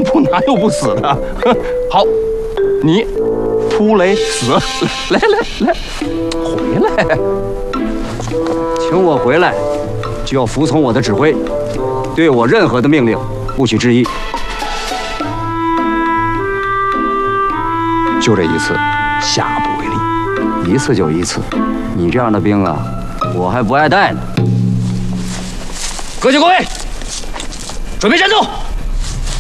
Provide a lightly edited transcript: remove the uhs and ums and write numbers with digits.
不哪有不死的？好，你扑雷死，来，回来，请我回来，就要服从我的指挥，对我任何的命令不许质疑。就这一次，下不为例，一次就一次。你这样的兵啊，我还不爱带呢。各就各位，准备战斗。